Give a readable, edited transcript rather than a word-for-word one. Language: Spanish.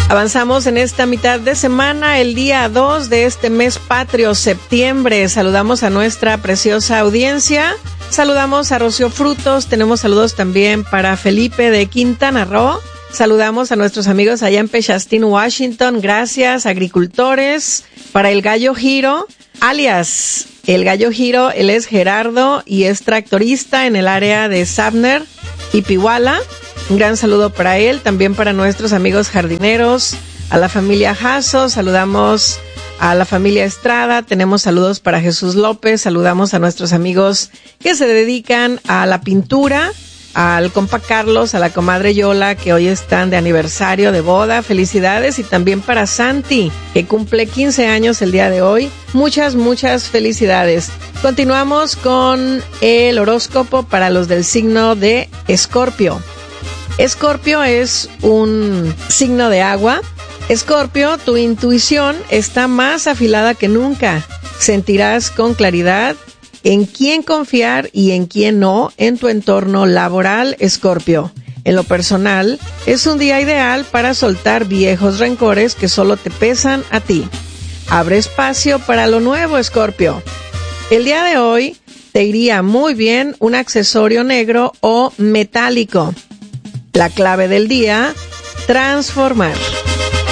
Avanzamos en esta mitad de semana, el día 2 de este mes patrio, septiembre. Saludamos a nuestra preciosa audiencia. Saludamos a Rocío Frutos. Tenemos saludos también para Felipe de Quintana Roo. Saludamos a nuestros amigos allá en Pechastín, Washington. Gracias, agricultores. Para el Gallo Giro, alias el Gallo Giro, él es Gerardo y es tractorista en el área de Sabner y Pihuala. Un gran saludo para él, también para nuestros amigos jardineros, a la familia Jasso, saludamos a la familia Estrada, tenemos saludos para Jesús López, saludamos a nuestros amigos que se dedican a la pintura, al compa Carlos, a la comadre Yola, que hoy están de aniversario de boda, felicidades, y también para Santi, que cumple 15 años el día de hoy, muchas felicidades. Continuamos con el horóscopo para los del signo de Escorpio. Escorpio es un signo de agua. Escorpio, tu intuición está más afilada que nunca. Sentirás con claridad en quién confiar y en quién no en tu entorno laboral, Escorpio. En lo personal, es un día ideal para soltar viejos rencores que solo te pesan a ti. Abre espacio para lo nuevo, Escorpio. El día de hoy te iría muy bien un accesorio negro o metálico. La clave del día, transformar.